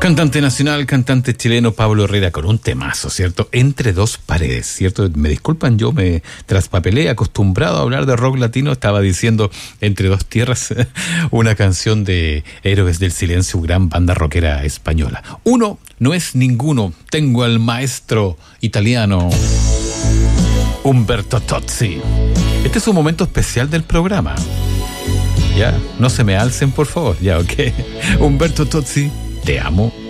Cantante nacional, cantante chileno Pablo Herrera con un temazo, ¿cierto? Entre dos paredes, ¿cierto? Me disculpan, yo me traspapelé, acostumbrado a hablar de rock latino, estaba diciendo Entre dos tierras, una canción de Héroes del Silencio, gran banda rockera española. Uno no es ninguno, tengo al maestro italiano Umberto Tozzi. Este es un momento especial del programa. Ya, no se me alcen, por favor, ya, ok. Umberto Tozzi, te amo.